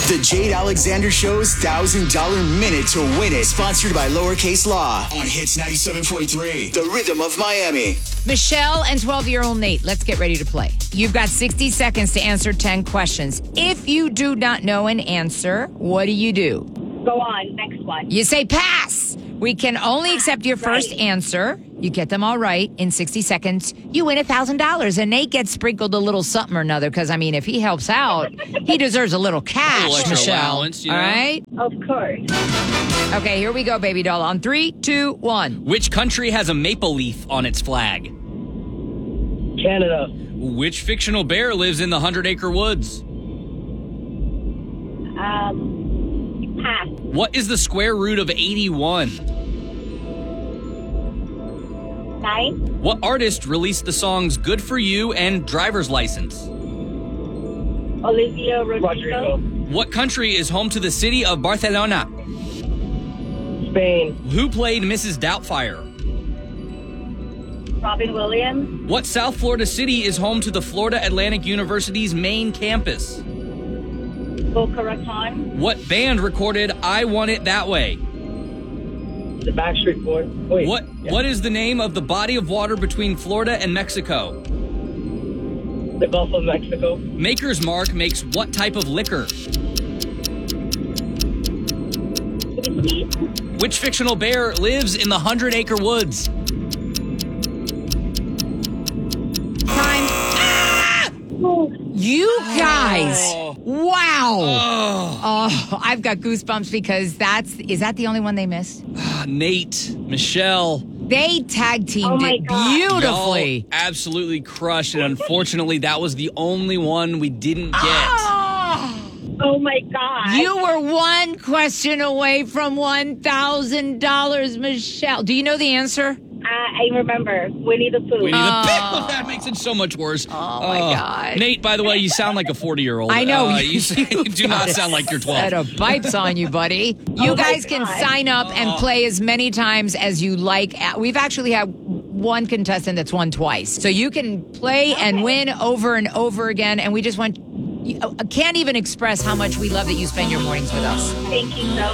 The Jade Alexander Show's $1,000 minute to win it. Sponsored by Lowercase Law on Hits 97.3. The Rhythm of Miami. Michelle and 12-year-old Nate, let's get ready to play. You've got 60 seconds to answer 10 questions. If you do not know an answer, what do? Go on, next one. You say pass. We can only accept your first answer. You get them all right in 60 seconds. You win $1,000. And Nate gets sprinkled a little something or another because, I mean, if he helps out, he deserves a little cash, A little extra Michelle. allowance, you know? All right? Of course. Okay, here we go, baby doll. On 3, 2, 1. Which country has a maple leaf on its flag? Canada. Which fictional bear lives in the 100-acre woods? Pass. What is the square root of 81? 9. What artist released the songs Good For You and Driver's License? Olivia Rodrigo. What country is home to the city of Barcelona? Spain. Who played Mrs. Doubtfire? Robin Williams. What South Florida city is home to the Florida Atlantic University's main campus? Boca Raton. What band recorded I Want It That Way? The Backstreet Boys. Wait. What is the name of the body of water between Florida and Mexico? The Gulf of Mexico. Maker's Mark makes what type of liquor? Whiskey. Which fictional bear lives in the 100-acre woods? Time. You guys. Wow. Oh, I've got goosebumps because is that the only one they missed? Nate, Michelle. They tag teamed Oh my it God. beautifully. Y'all absolutely crushed it. Unfortunately, that was the only one we didn't get. Oh my God. You were one question away from $1,000, Michelle. Do you know the answer? I remember. Winnie the Pooh. Winnie the Pooh. That makes it so much worse. Oh, my God. Nate, by the way, you sound like a 40-year-old. I know. You do not sound like you're 12. Set of pipes on you, buddy. You guys can sign up and play as many times as you like. We've actually had one contestant that's won twice. So you can play and win over and over again. And we just can't even express how much we love that you spend your mornings with us. Thank you so